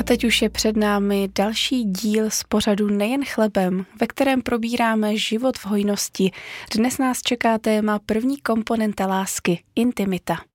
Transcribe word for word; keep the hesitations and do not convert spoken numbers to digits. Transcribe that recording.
A teď už je před námi další díl z pořadu Nejen chlebem, ve kterém probíráme život v hojnosti. Dnes nás čeká téma první komponenta lásky, intimita.